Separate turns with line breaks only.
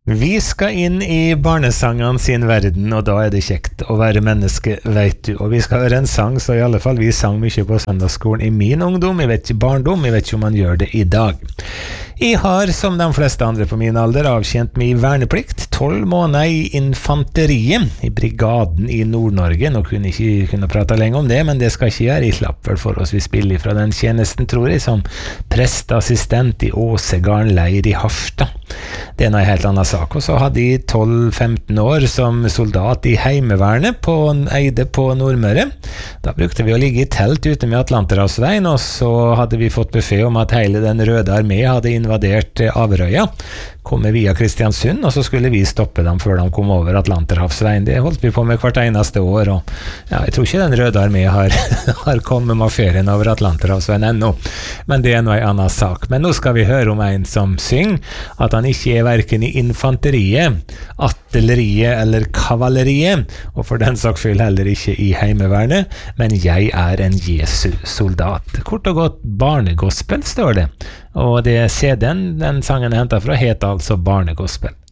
Vi skal inn i barnesangene sin verden, og da det kjekt å være menneske, vet du. Og vi skal høre en sang, så i alle fall vi sang mye på søndagsskolen i min ungdom, jeg vet ikke barndom, jeg vet ikke om man gjør det i dag. Jeg har, som de fleste andre på min alder, avtjent min verneplikt, 12 måneder i infanteriet, i brigaden i Nord-Norge. Nå kunne jeg ikke prate lenge om det, men det skal ikke gjøre. Jeg slapp vel forholdsvis billig fra den tjenesten, tror jeg, som prestassistent i Åsegarden leir i Harstad. Det er noe helt annet sak. Og så hadde jeg 12-15 år som soldat i Heimevernet på Eide på Nordmøre. Da brukte vi å ligge i telt ute med Atlanterhavsveien, og så hadde vi fått beskjed om at hele den røde armé hadde invadert Averøya, kom via Kristiansund, og så skulle vi stoppe dem før de kom over Atlanterhavsveien. Det holdt vi på med hvert eneste år, og ja, jeg tror ikke den røde armé har kommet med ferien over Atlanterhavsveien ennå, men det er noe annen sak. Men nå skal vi høre om en som synger at han ikke er hverken i infanteriet, artilleriet eller kavaleriet, og for den saks skyld heller ikke i Heimevernet, men jeg er en Jesu soldat. Kort og godt barnegospel står det, og det CD-en den sangen er hentet fra heter altså Barnegospel.